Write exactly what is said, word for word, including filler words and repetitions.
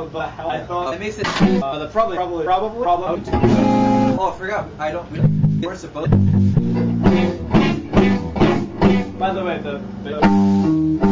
Oh, but I thought that makes it. Uh, the probably, probably, probably, probably. Oh, I forgot. I don't. We don't we're supposed. By the way, the. the